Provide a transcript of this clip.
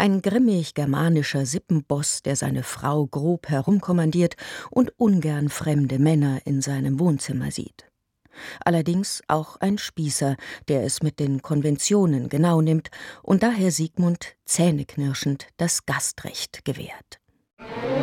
Ein grimmig germanischer Sippenboss, der seine Frau grob herumkommandiert und ungern fremde Männer in seinem Wohnzimmer sieht. Allerdings auch ein Spießer, der es mit den Konventionen genau nimmt und daher Sigmund zähneknirschend das Gastrecht gewährt.